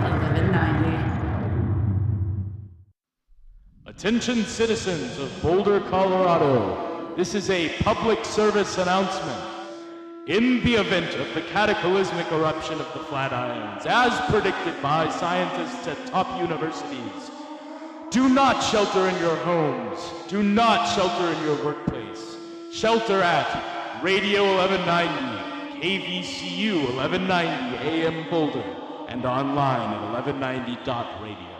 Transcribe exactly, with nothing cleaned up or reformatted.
eleven ninety. Attention citizens of Boulder, Colorado. This is a public service announcement. In the event of the cataclysmic eruption of the Flatirons, as predicted by scientists at top universities, do not shelter in your homes. Do not shelter in your workplace. Shelter at Radio eleven ninety, K V C U eleven ninety A M Boulder, and online at eleven ninety dot radio.